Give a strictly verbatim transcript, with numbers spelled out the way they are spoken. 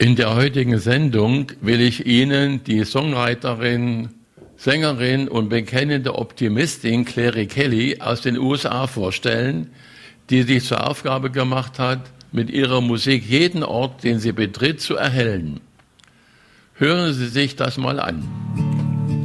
In der heutigen Sendung will ich Ihnen die Songwriterin, Sängerin und bekennende Optimistin Clary Kelly aus den U S A vorstellen, die sich zur Aufgabe gemacht hat, mit ihrer Musik jeden Ort, den sie betritt, zu erhellen. Hören Sie sich das mal an.